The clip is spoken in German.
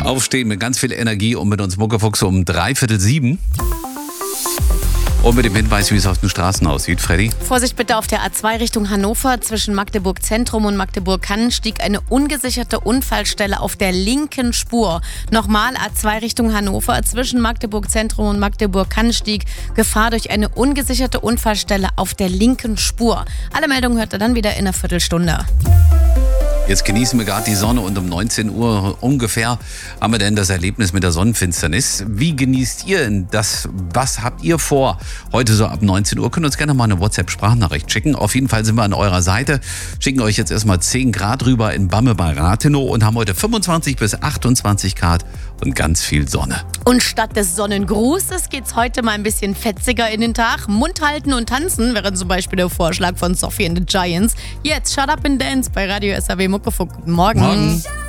Aufstehen mit ganz viel Energie und mit uns Muckefuchs um 6:45. Und mit dem Hinweis, wie es auf den Straßen aussieht, Freddy. Vorsicht bitte auf der A2 Richtung Hannover. Zwischen Magdeburg Zentrum und Magdeburg-Kannenstieg eine ungesicherte Unfallstelle auf der linken Spur. Nochmal A2 Richtung Hannover. Zwischen Magdeburg Zentrum und Magdeburg-Kannenstieg Gefahr durch eine ungesicherte Unfallstelle auf der linken Spur. Alle Meldungen hört ihr dann wieder in einer Viertelstunde. Jetzt genießen wir gerade die Sonne und um 19 Uhr ungefähr haben wir denn das Erlebnis mit der Sonnenfinsternis. Wie genießt ihr denn das? Was habt ihr vor? Heute so ab 19 Uhr könnt ihr uns gerne mal eine WhatsApp-Sprachnachricht schicken. Auf jeden Fall sind wir an eurer Seite. Schicken euch jetzt erstmal 10 Grad rüber in Bamme bei Rathenow und haben heute 25 bis 28 Grad und ganz viel Sonne. Und statt des Sonnengrußes geht's heute mal ein bisschen fetziger in den Tag. Mund halten und tanzen wäre zum Beispiel der Vorschlag von Sophie and the Giants. Jetzt Shut Up and Dance bei Radio SAW Muckefuck. Guten Morgen. Morgen.